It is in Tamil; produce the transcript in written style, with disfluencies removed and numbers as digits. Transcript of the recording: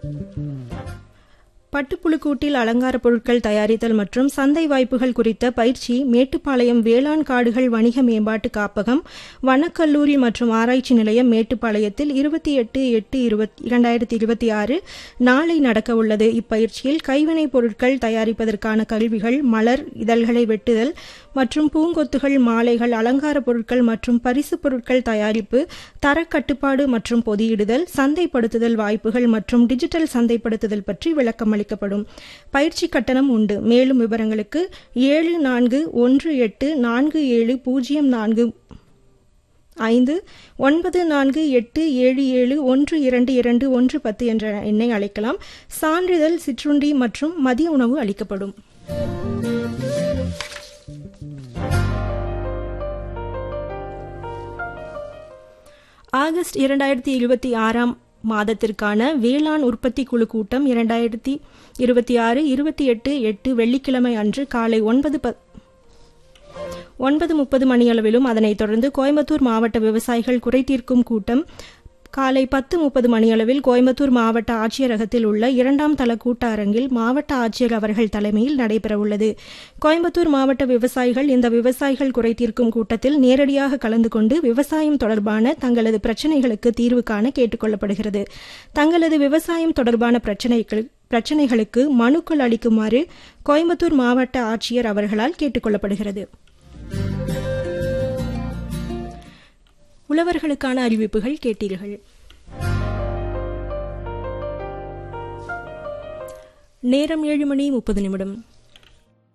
பட்டுப்புழுக்கூட்டில் அலங்கார பொருட்கள் தயாரித்தல் மற்றும் சந்தை வாய்ப்புகள் குறித்த பயிற்சி மேட்டுப்பாளையம் வேளாண் காடுகள் வணிக மேம்பாட்டு காப்பகம், வனக்கல்லூரி மற்றும் ஆராய்ச்சி நிலையம் மேட்டுப்பாளையத்தில் 28/8/2026 நாளை நடக்க உள்ளது. இப்பயிற்சியில் கைவினைப் பொருட்கள் தயாரிப்பதற்கான கருவிகள், மலர் இதழ்களை வெட்டுதல் மற்றும் பூங்கொத்துகள், மாலைகள், அலங்கார பொருட்கள் மற்றும் பரிசு பொருட்கள் தயாரிப்பு, தரக்கட்டுப்பாடு மற்றும் பொதியிடுதல், சந்தைப்படுத்துதல் வாய்ப்புகள் மற்றும் டிஜிட்டல் சந்தைப்படுத்துதல் பற்றி விளக்கம் அளிக்கப்படும். பயிற்சி கட்டணம் உண்டு. மேலும் விவரங்களுக்கு 74184704 9487712210 என்ற எண்ணை அழைக்கலாம். சான்றிதழ், சிற்றுண்டி மற்றும் மதிய உணவு அளிக்கப்படும். ஆகஸ்ட் 2026 மாதத்திற்கான வேளாண் உற்பத்தி குழு கூட்டம் 2026 28/8 வெள்ளிக்கிழமை அன்று காலை 9:30 மணியளவிலும், அதனைத் தொடர்ந்து கோயம்புத்தூர் மாவட்ட விவசாயிகள் குறைதீர்க்கும் கூட்டம் காலை 10:30 மணியளவில் கோயம்புத்தூர் மாவட்ட ஆட்சியரகத்தில் உள்ள 2ஆம் தள கூட்ட அரங்கில் மாவட்ட ஆட்சியர் அவர்கள் தலைமையில் நடைபெறவுள்ளது. கோயம்புத்தூர் மாவட்ட விவசாயிகள் இந்த விவசாயிகள் குறைதீர்க்கும் கூட்டத்தில் நேரடியாக கலந்து கொண்டு விவசாயம் தொடர்பான தங்களது பிரச்சினைகளுக்கு தீர்வு காண கேட்டுக் கொள்ளப்படுகிறது. தங்களது விவசாயம் தொடர்பான பிரச்சினைகளுக்கு மனுக்கள் அளிக்குமாறு கோயம்புத்தூர் மாவட்ட ஆட்சியர் அவர்களால் கேட்டுக் கொள்ளப்படுகிறது. உழவர்களுக்கான அறிவிப்புகள் கேட்டீர்கள். நேரம் 7:30.